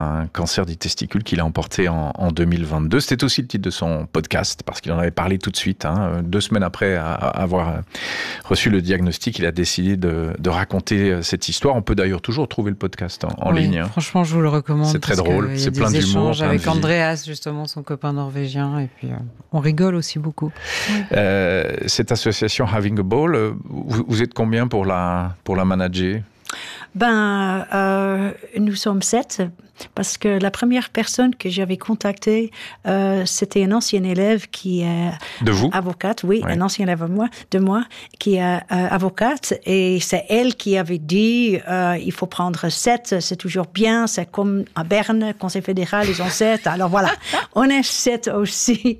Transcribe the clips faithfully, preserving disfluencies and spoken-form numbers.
un cancer des testicules qu'il a emporté en, en deux mille vingt-deux. C'était aussi le titre de son podcast, parce qu'il en avait parlé tout de suite. Hein. Deux semaines après avoir reçu le diagnostic, il a décidé de, de raconter cette histoire. On peut d'ailleurs toujours trouver le podcast en, en oui, ligne. Hein. Franchement, je vous le recommande. C'est très drôle, c'est plein d'humour. Plein avec de Andreas, justement, son copain norvégien, et puis euh, on rigole aussi beaucoup. Euh, cette association Having a Ball, vous, vous êtes combien pour la, pour la manager ? Ben, euh, nous sommes sept, parce que la première personne que j'avais contactée, euh, c'était un ancien élève qui est de vous avocate, oui, oui, un ancien élève de moi, de moi qui est euh, avocate, et c'est elle qui avait dit euh, il faut prendre sept, c'est toujours bien, c'est comme à Berne, Conseil fédéral, ils ont sept, alors voilà, on est sept aussi.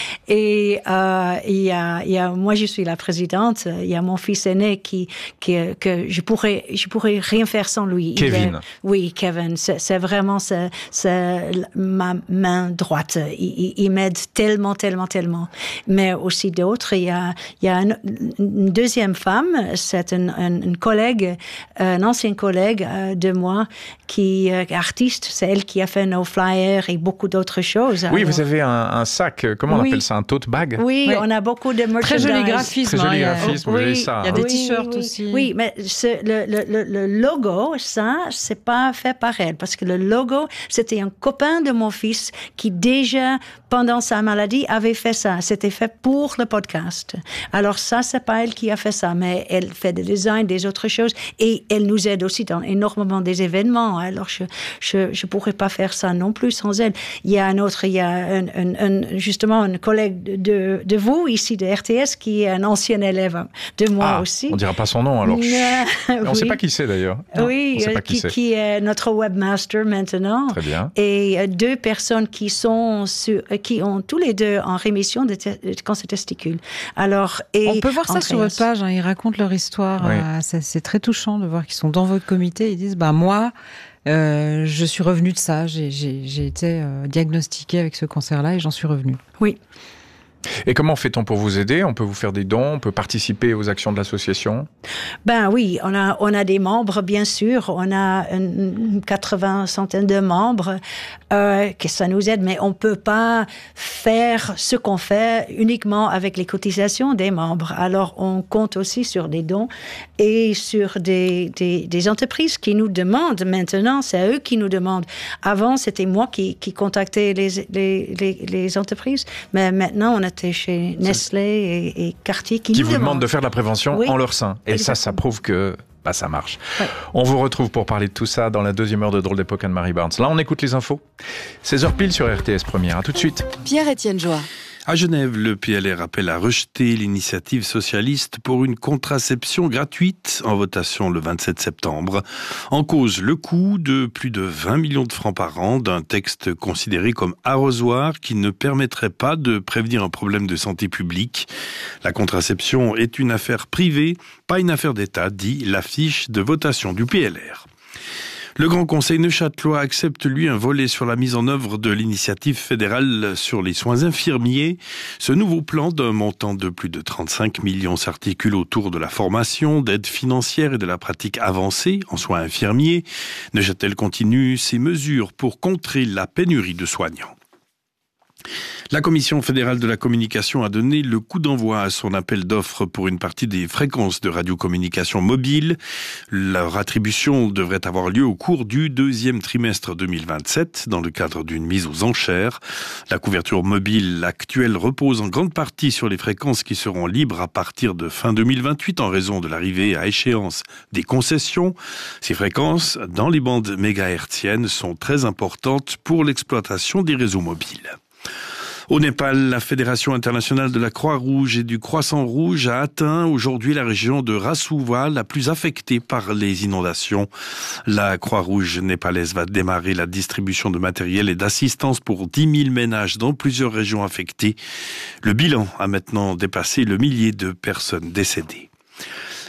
Et euh, il y a, il y a, moi je suis la présidente, il y a mon fils aîné qui, qui que je pourrais, je pourrais rien faire sans lui. Kevin. Est, oui, Kevin, c'est, c'est vraiment c'est, c'est ma main droite. Il, il, il m'aide tellement, tellement, tellement. Mais aussi d'autres. Il y a, il y a une, une deuxième femme, c'est une, une, une collègue, une ancienne collègue de moi qui est artiste. C'est elle qui a fait nos flyers et beaucoup d'autres choses. Oui, alors, vous avez un, un sac, comment on oui. appelle ça, un tote bag? Oui, oui, on a beaucoup de merchandise. Très joli graphisme. Très joli hein, graphisme, il y a, vous avez oui, ça. Il y a des oui, t-shirts oui, aussi. Oui, mais ce, le, le, le logo, ça, c'est pas fait par elle. Parce que le logo, c'était un copain de mon fils qui déjà, pendant sa maladie, avait fait ça. C'était fait pour le podcast. Alors ça, c'est pas elle qui a fait ça, mais elle fait des designs, des autres choses. Et elle nous aide aussi dans énormément des événements. Alors je, je, je pourrais pas faire ça non plus sans elle. Il y a un autre, il y a un, un, un, justement un collègue de, de vous, ici, de R T S, qui est un ancien élève de moi ah, aussi. On dira pas son nom, alors. Euh, on ne oui. sait pas qui c'est, d'ailleurs. Non, oui, on sait pas qui, qui, c'est. qui est notre webmaster maintenant. Très bien. Et deux personnes qui sont sur, qui ont tous les deux en rémission de, te, de cancer testicule. Alors, et on peut voir ça Andreas. sur votre page. Hein, ils racontent leur histoire. Oui. Euh, c'est, c'est très touchant de voir qu'ils sont dans votre comité. Ils disent, bah moi, euh, je suis revenu de ça. J'ai, j'ai, j'ai été euh, diagnostiquée avec ce cancer-là et j'en suis revenu. Oui. Et comment fait-on pour vous aider? On peut vous faire des dons, on peut participer aux actions de l'association? Ben oui, on a, on a des membres, bien sûr. On a une, une quatre-vingts centaines de membres, euh, que ça nous aide, mais on peut pas faire ce qu'on fait uniquement avec les cotisations des membres. Alors, on compte aussi sur des dons et sur des, des, des entreprises qui nous demandent maintenant, c'est à eux qui nous demandent. Avant, c'était moi qui, qui contactais les, les, les, les entreprises, mais maintenant, on a chez Nestlé et, et Cartier qui, qui nous vous demandent demandent de faire de la prévention oui, en leur sein. Et exactement. ça, ça prouve que bah, ça marche. Ouais. On vous retrouve pour parler de tout ça dans la deuxième heure de Drôle d'époque Anne-Marie Barnes. Là, on écoute les infos. seize heures pile sur R T S Première. À tout de suite. Pierre-Étienne Joie. À Genève, le P L R appelle à rejeter l'initiative socialiste pour une contraception gratuite en votation le vingt-sept septembre. En cause, le coût de plus de vingt millions de francs par an d'un texte considéré comme arrosoir qui ne permettrait pas de prévenir un problème de santé publique. La contraception est une affaire privée, pas une affaire d'État, dit l'affiche de votation du P L R. Le Grand Conseil neuchâtelois accepte, lui, un volet sur la mise en œuvre de l'initiative fédérale sur les soins infirmiers. Ce nouveau plan d'un montant de plus de trente-cinq millions s'articule autour de la formation, d'aide financière et de la pratique avancée en soins infirmiers. Neuchâtel continue ses mesures pour contrer la pénurie de soignants. La Commission fédérale de la communication a donné le coup d'envoi à son appel d'offres pour une partie des fréquences de radiocommunication mobile. Leur attribution devrait avoir lieu au cours du deuxième trimestre deux mille vingt-sept, dans le cadre d'une mise aux enchères. La couverture mobile actuelle repose en grande partie sur les fréquences qui seront libres à partir de fin deux mille vingt-huit en raison de l'arrivée à échéance des concessions. Ces fréquences, dans les bandes mégahertziennes, sont très importantes pour l'exploitation des réseaux mobiles. Au Népal, la Fédération internationale de la Croix-Rouge et du Croissant-Rouge a atteint aujourd'hui la région de Rasouva, la plus affectée par les inondations. La Croix-Rouge népalaise va démarrer la distribution de matériel et d'assistance pour dix mille ménages dans plusieurs régions affectées. Le bilan a maintenant dépassé le millier de personnes décédées.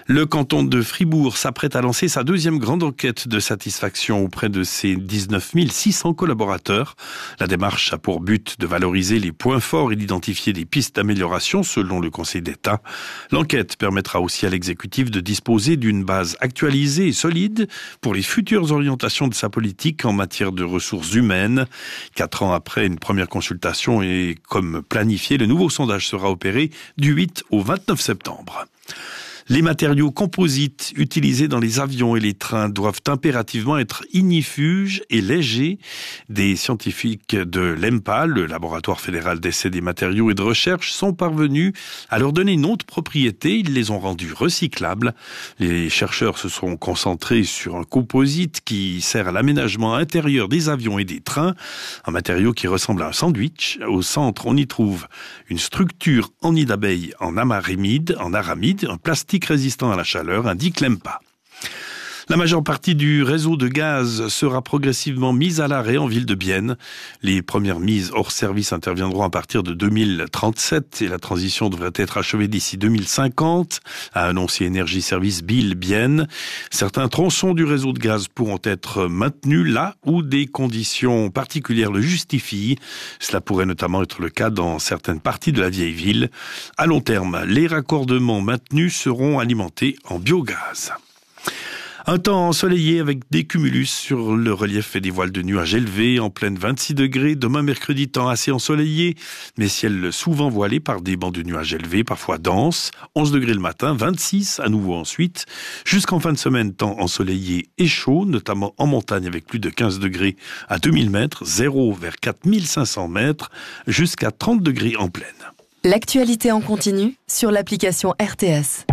Le canton de Fribourg s'apprête à lancer sa deuxième grande enquête de satisfaction auprès de ses dix-neuf mille six cents collaborateurs. La démarche a pour but de valoriser les points forts et d'identifier des pistes d'amélioration selon le Conseil d'État. L'enquête permettra aussi à l'exécutif de disposer d'une base actualisée et solide pour les futures orientations de sa politique en matière de ressources humaines. Quatre ans après une première consultation et comme planifié, le nouveau sondage sera opéré du huit au vingt-neuf septembre. Les matériaux composites utilisés dans les avions et les trains doivent impérativement être ignifuges et légers. Des scientifiques de l'E M P A, le laboratoire fédéral d'essai des matériaux et de recherche, sont parvenus à leur donner une autre propriété. Ils les ont rendus recyclables. Les chercheurs se sont concentrés sur un composite qui sert à l'aménagement intérieur des avions et des trains. Un matériau qui ressemble à un sandwich. Au centre, on y trouve une structure en nid d'abeille en amaramide, en aramide, un plastique résistant à la chaleur, indique l'E M P A. La majeure partie du réseau de gaz sera progressivement mise à l'arrêt en ville de Bienne. Les premières mises hors service interviendront à partir de deux mille trente-sept et la transition devrait être achevée d'ici deux mille cinquante, a annoncé Énergie Service Biel Bienne. Certains tronçons du réseau de gaz pourront être maintenus là où des conditions particulières le justifient. Cela pourrait notamment être le cas dans certaines parties de la vieille ville. À long terme, les raccordements maintenus seront alimentés en biogaz. Un temps ensoleillé avec des cumulus sur le relief et des voiles de nuages élevés, en pleine vingt-six degrés. Demain mercredi, temps assez ensoleillé, mais ciel souvent voilé par des bancs de nuages élevés, parfois denses. onze degrés le matin, vingt-six à nouveau ensuite. Jusqu'en fin de semaine, temps ensoleillé et chaud, notamment en montagne avec plus de quinze degrés à deux mille mètres, zéro vers quatre mille cinq cents mètres, jusqu'à trente degrés en plaine. L'actualité en continu sur l'application R T S.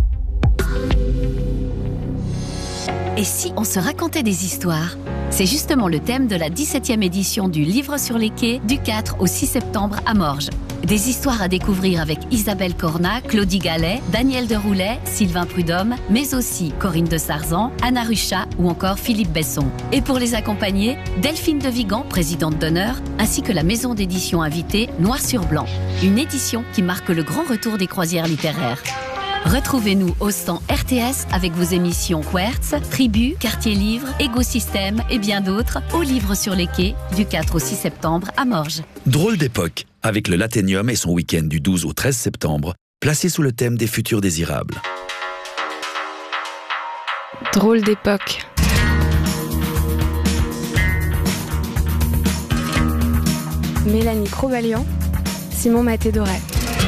Et si on se racontait des histoires ? C'est justement le thème de la dix-septième édition du Livre sur les quais du quatre au six septembre à Morges. Des histoires à découvrir avec Isabelle Cornat, Claudie Gallet, Daniel Deroulet, Sylvain Prudhomme, mais aussi Corinne de Sarzan, Anna Ruchat ou encore Philippe Besson. Et pour les accompagner, Delphine de Vigan, présidente d'honneur, ainsi que la maison d'édition invitée Noir sur Blanc. Une édition qui marque le grand retour des croisières littéraires. Retrouvez-nous au stand R T S avec vos émissions Quartz, Tribu, Quartier Livre, Écosystème et bien d'autres au Livre sur les quais du quatre au six septembre à Morges. Drôle d'époque, avec le Lathénium et son week-end du douze au treize septembre, placé sous le thème des futurs désirables. Drôle d'époque. Mélanie Crobalian, Simon Maté-Doré.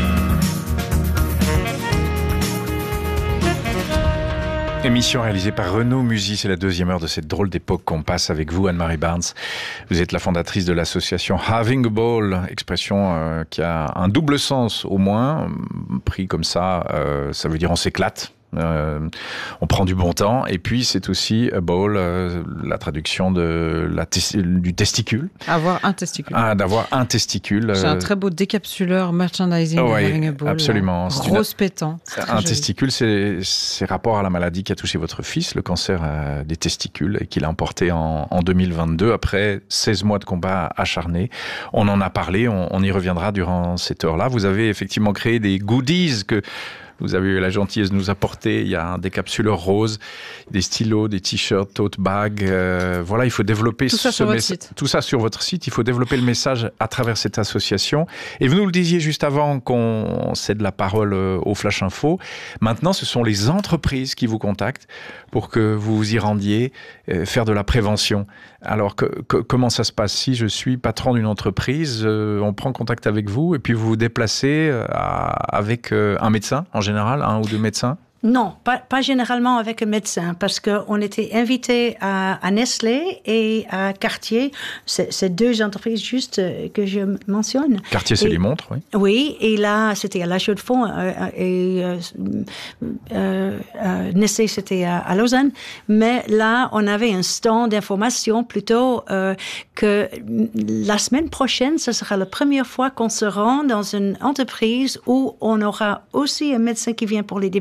Émission réalisée par Renaud Musy, c'est la deuxième heure de cette drôle d'époque qu'on passe avec vous, Anne-Marie Barnes. Vous êtes la fondatrice de l'association Having a Ball, expression euh, qui a un double sens au moins, pris comme ça, euh, ça veut dire on s'éclate. Euh, on prend du bon temps, et puis c'est aussi a ball, euh, la traduction de la tes- du testicule. Avoir un testicule. Ah, d'avoir un testicule. J'ai un très beau décapsuleur merchandising oh, de oui, Having a Ball. absolument. Là. Rose une... pétant. Un testicule, c'est, c'est rapport à la maladie qui a touché votre fils, le cancer euh, des testicules, et qu'il a emporté en, en deux mille vingt-deux, après seize mois de combat acharné. On en a parlé, on, on y reviendra durant cette heure-là. Vous avez effectivement créé des goodies que vous avez eu la gentillesse de nous apporter. Il y a un décapsuleur rose, des stylos, des t-shirts, tote bags. Euh, voilà, il faut développer tout ça ce sur votre messa- site. Tout ça sur votre site. Il faut développer le message à travers cette association. Et vous nous le disiez juste avant qu'on cède la parole au Flash Info. Maintenant, ce sont les entreprises qui vous contactent pour que vous vous y rendiez, euh, faire de la prévention. Alors, que, que, comment ça se passe ? Si je suis patron d'une entreprise, euh, on prend contact avec vous et puis vous vous déplacez euh, à, avec euh, un médecin, en général, un ou deux médecins ? Non, pas, pas généralement avec un médecin, parce qu'on était invités à, à Nestlé et à Cartier, c'est, c'est deux entreprises juste que je mentionne. Cartier, c'est et, les montres, oui. Oui, et là, c'était à La Chaux-de-Fonds, euh, et euh, euh, euh, Nestlé, c'était à, à Lausanne. Mais là, on avait un stand d'information plutôt euh, que la semaine prochaine, ce sera la première fois qu'on se rend dans une entreprise où on aura aussi un médecin qui vient pour les dépistages.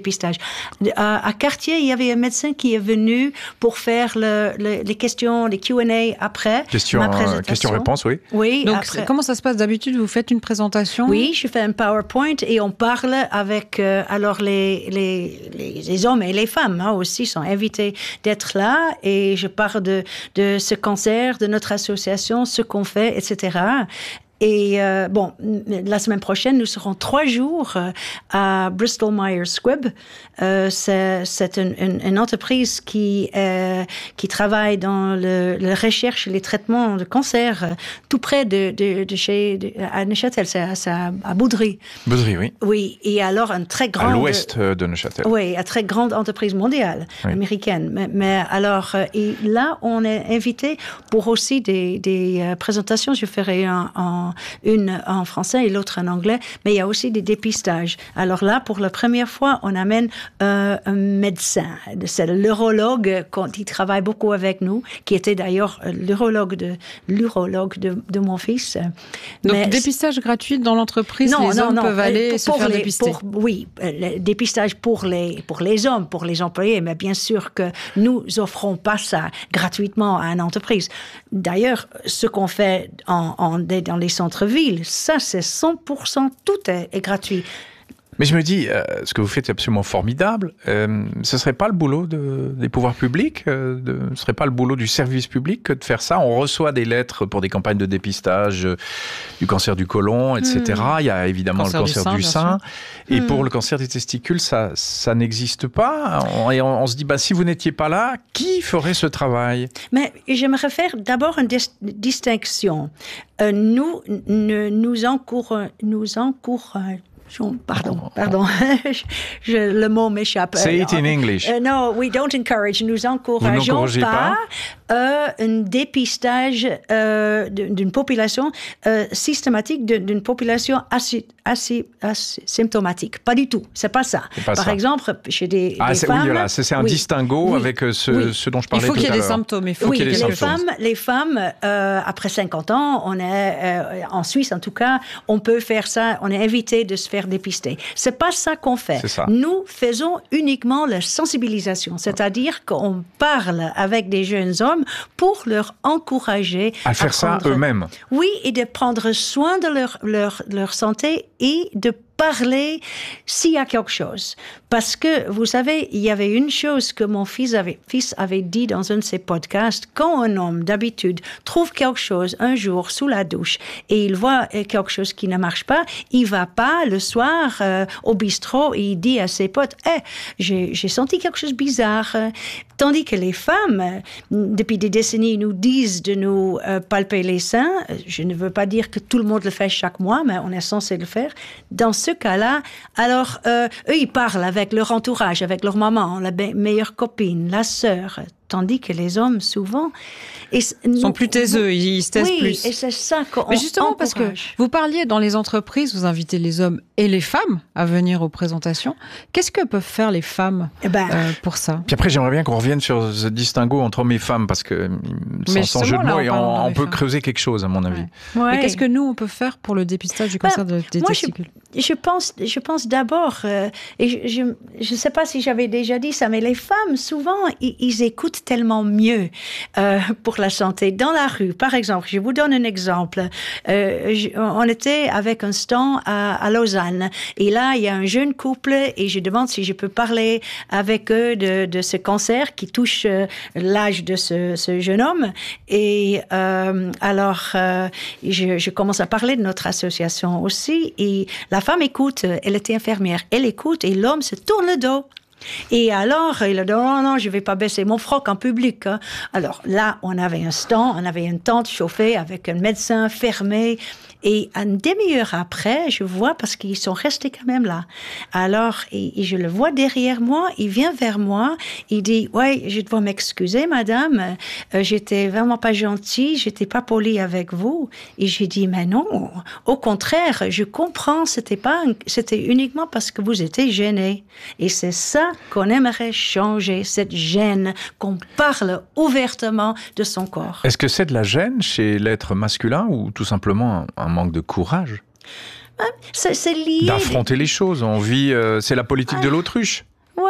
À, à Cartier, il y avait un médecin qui est venu pour faire le, le, les questions, les Q and A après Question, ma présentation. Question-réponse, oui. Oui. Donc, après. comment ça se passe d'habitude? Vous faites une présentation? Oui, je fais un PowerPoint et on parle avec, euh, alors les, les, les, les hommes et les femmes hein, aussi sont invités d'être là et je parle de, de ce cancer, de notre association, ce qu'on fait, et cetera. Et euh, bon, la semaine prochaine, nous serons trois jours euh, à Bristol Myers Squibb. Euh, c'est c'est une, une, une entreprise qui euh, qui travaille dans le, la recherche et les traitements de cancer, euh, tout près de, de, de chez de, à Neuchâtel, c'est à, c'est à, à Boudry. Boudry, oui. Oui, et alors une très grande. À l'ouest de Neuchâtel. Oui, une très grande entreprise mondiale oui. américaine. Mais, mais alors, euh, et là, on est invité pour aussi des des euh, présentations. Je ferai un, un une en français et l'autre en anglais, mais il y a aussi des dépistages. Alors là, pour la première fois, on amène euh, un médecin. C'est l'urologue qui travaille beaucoup avec nous, qui était d'ailleurs l'urologue de, l'urologue de, de mon fils. Donc, mais dépistage gratuit dans l'entreprise, non, les non, hommes non, peuvent aller pour, se faire les, dépister. Pour, oui, le dépistage pour les, pour les hommes, pour les employés, mais bien sûr que nous offrons pas ça gratuitement à une entreprise. D'ailleurs, ce qu'on fait en, en, dans les centres-villes, ça, c'est cent pour cent, tout est, est gratuit. Mais je me dis, euh, ce que vous faites est absolument formidable. Euh, ce ne serait pas le boulot de, des pouvoirs publics, euh, de, ce ne serait pas le boulot du service public que de faire ça. On reçoit des lettres pour des campagnes de dépistage euh, du cancer du côlon, et cetera. Mmh. Il y a évidemment cancer le cancer du sein. Du sein. Et mmh. pour le cancer des testicules, ça, ça n'existe pas. On, et on, on se dit, bah, si vous n'étiez pas là, qui ferait ce travail? Mais j'aimerais faire d'abord une dis- distinction. Euh, nous, ne, nous encourageons... Nous encourage, Pardon, pardon, je, le mot m'échappe. Say it in English. Uh, no, we don't encourage. Nous encourageons pas, pas euh, un dépistage euh, d'une population euh, systématique, d'une population assez, assez, assez symptomatique. Pas du tout. C'est pas ça. C'est pas Par ça. exemple, chez des, ah, des c'est, femmes. Oui, voilà, c'est, c'est un oui, distinguo oui, avec ce, oui. ce dont je parlais tout à l'heure. Il faut qu'il y ait des symptômes. Il faut oui, qu'il y ait des les symptômes. femmes, les femmes, euh, après cinquante ans, on est euh, en Suisse en tout cas, on peut faire ça. On est invité de se faire dépister. C'est pas ça qu'on fait. Ça. Nous faisons uniquement la sensibilisation, c'est-à-dire qu'on parle avec des jeunes hommes pour leur encourager à faire à prendre, ça eux-mêmes. Oui, et de prendre soin de leur leur leur santé et de parler s'il y a quelque chose. Parce que, vous savez, il y avait une chose que mon fils avait, fils avait dit dans un de ses podcasts. Quand un homme, d'habitude, trouve quelque chose un jour sous la douche et il voit quelque chose qui ne marche pas, il va pas le soir euh, au bistrot et il dit à ses potes « Hey, j'ai, j'ai senti quelque chose de bizarre. » Tandis que les femmes, depuis des décennies, nous disent de nous euh, palper les seins. Je ne veux pas dire que tout le monde le fait chaque mois, mais on est censé le faire. Dans ce cas-là, alors, euh, eux, ils parlent avec leur entourage, avec leur maman, la be- meilleure copine, la sœur. Tandis que les hommes, souvent... Ils sont plus taiseux, ils se taisent oui, plus. Oui, et c'est ça qu'on Mais justement, encourage. Parce que vous parliez dans les entreprises, vous invitez les hommes et les femmes à venir aux présentations. Qu'est-ce que peuvent faire les femmes eh ben, euh, pour ça? Puis après, j'aimerais bien qu'on revienne sur ce distinguo entre hommes et femmes, parce que sans, sans jeu de mots, là, on, on peut femmes. creuser quelque chose, à mon avis. Ouais. Ouais. Mais qu'est-ce que nous, on peut faire pour le dépistage du cancer ben, de, des moi, testicules? je, je pense, je pense d'abord, euh, et je ne sais pas si j'avais déjà dit ça, mais les femmes, souvent, ils, ils écoutent tellement mieux euh, pour la santé. Dans la rue, par exemple, je vous donne un exemple. Euh, je, on était avec un stand à, à Lausanne, et là, il y a un jeune couple, et je demande si je peux parler avec eux de, de ce cancer qui touche euh, l'âge de ce, ce jeune homme. Et euh, alors, euh, je, je commence à parler de notre association aussi, et la femme écoute, elle était infirmière, elle écoute, et l'homme se tourne le dos. Et alors, il a dit, non, non, je ne vais pas baisser mon froc en public. Hein. Alors là, on avait un stand, on avait une tente chauffée avec un médecin fermé. Et une demi-heure après, je vois, parce qu'ils sont restés quand même là. Alors, et, et je le vois derrière moi, il vient vers moi, il dit, ouais, je dois m'excuser, madame, euh, j'étais vraiment pas gentil, j'étais pas poli avec vous. Et j'ai dit, mais non, au contraire, je comprends, c'était pas, c'était uniquement parce que vous étiez gêné. Et c'est ça qu'on aimerait changer, cette gêne, qu'on parle ouvertement de son corps. Est-ce que c'est de la gêne chez l'être masculin ou tout simplement un, un manque de courage? C'est, c'est lié... D'affronter les choses. On vit, euh, c'est la politique ah. de l'autruche. Oui,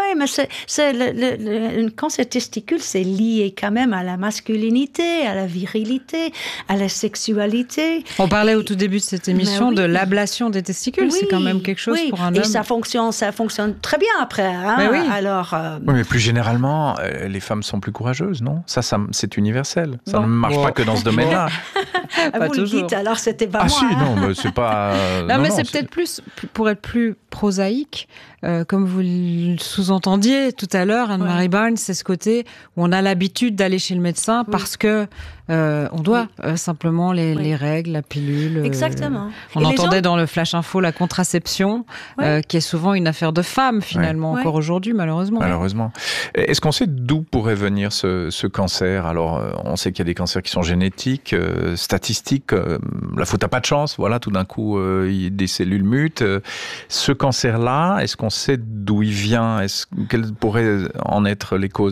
mais c'est, c'est le, le, le, un cancer testicule, c'est lié quand même à la masculinité, à la virilité, à la sexualité. On parlait au tout début de cette émission oui. de l'ablation des testicules. Oui, c'est quand même quelque chose oui. pour un et homme. Et ça fonctionne, ça fonctionne très bien après. Hein? Mais oui. Alors, euh... oui, mais plus généralement, euh, les femmes sont plus courageuses, non ? Ça, ça, c'est universel. Ça bon. ne marche bon. pas que dans ce domaine-là. Pas Vous toujours. le dites, alors c'était pas ah moi. Ah si, hein. non, mais c'est pas... non, non, mais non, c'est, c'est peut-être plus, pour être plus prosaïque, euh, comme vous le sous-entendiez tout à l'heure, Anne-Marie ouais. Barnes, c'est ce côté où on a l'habitude d'aller chez le médecin oui. parce que euh, on doit oui. euh, simplement les, oui. les règles, la pilule. Exactement. Euh, on Et entendait hommes... dans le Flash Info la contraception, oui. euh, qui est souvent une affaire de femmes finalement, oui. encore oui. aujourd'hui, malheureusement. Malheureusement. Est-ce qu'on sait d'où pourrait venir ce, ce cancer ? Alors, on sait qu'il y a des cancers qui sont génétiques, euh, statistiques. Euh, la faute à pas de chance, voilà, tout d'un coup, euh, il y a des cellules mutent. Euh, ce cancer-là, est-ce qu'on sait d'où il vient ? Est-ce, quelles pourraient en être les causes ?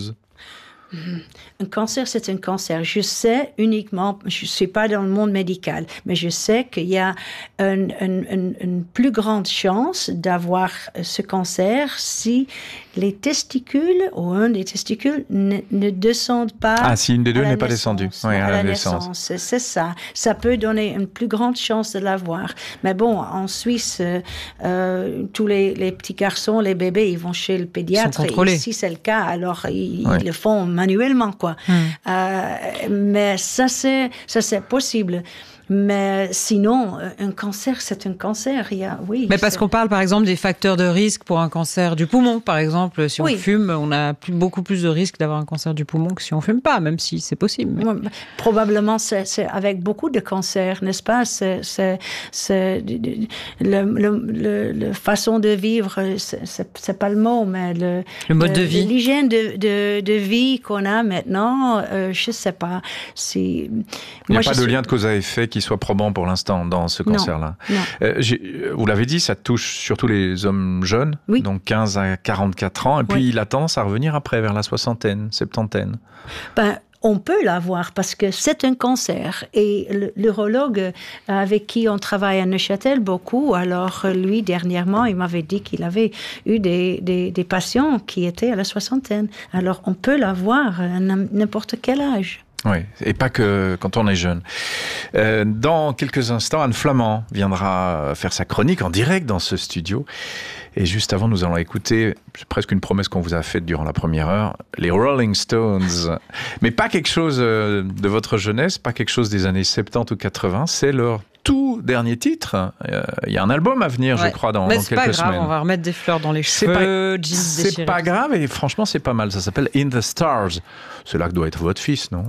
Un cancer, c'est un cancer. Je sais uniquement, je ne suis pas dans le monde médical, mais je sais qu'il y a une, une, une, une plus grande chance d'avoir ce cancer si les testicules ou un des testicules ne, ne descendent pas. Ah, si une des deux n'est naissance, pas descendue. Oui, à, à la, la naissance. naissance. C'est ça. Ça peut donner une plus grande chance de l'avoir. Mais bon, en Suisse, euh, tous les, les petits garçons, les bébés, ils vont chez le pédiatre. Et si c'est le cas, alors ils, oui. ils le font manuellement, quoi. Hum. Euh, mais ça, c'est, ça, c'est possible. Mais sinon, un cancer, c'est un cancer. Il y a, oui, mais parce c'est... qu'on parle, par exemple, des facteurs de risque pour un cancer du poumon, par exemple. Si on oui. fume, on a plus, beaucoup plus de risques d'avoir un cancer du poumon que si on fume pas, même si c'est possible. Mais... Oui, probablement, c'est, c'est avec beaucoup de cancers, n'est-ce pas ? C'est, c'est, c'est le, le, le, le façon de vivre, c'est, c'est, c'est pas le mot, mais le, le mode le, de vie, l'hygiène de, de, de vie qu'on a maintenant. Euh, je sais pas. C'est... Il n'y a pas de suis... lien de cause à effet qui soit probant pour l'instant dans ce cancer-là. Non, non. Euh, j'ai, vous l'avez dit, ça touche surtout les hommes jeunes, oui. donc quinze à quarante-quatre ans, et puis oui. il a tendance à revenir après, vers la soixantaine, septantaine. Ben, on peut l'avoir parce que c'est un cancer. Et l'urologue avec qui on travaille à Neuchâtel beaucoup, alors lui, dernièrement, il m'avait dit qu'il avait eu des, des, des patients qui étaient à la soixantaine. Alors, on peut l'avoir à n'importe quel âge. Oui, et pas que quand on est jeune. Euh, dans quelques instants, Anne Flamand viendra faire sa chronique en direct dans ce studio. Et juste avant, nous allons écouter, c'est presque une promesse qu'on vous a faite durant la première heure, les Rolling Stones. Mais pas quelque chose de votre jeunesse, pas quelque chose des années soixante-dix ou quatre-vingts, c'est leur tout dernier titre. Euh, il y a un album à venir, ouais. je crois, dans, dans quelques semaines. Mais c'est pas grave, on va remettre des fleurs dans les cheveux, c'est pas, jeans c'est pas grave, et franchement, c'est pas mal. Ça s'appelle In the Stars. C'est là que doit être votre fils, non ?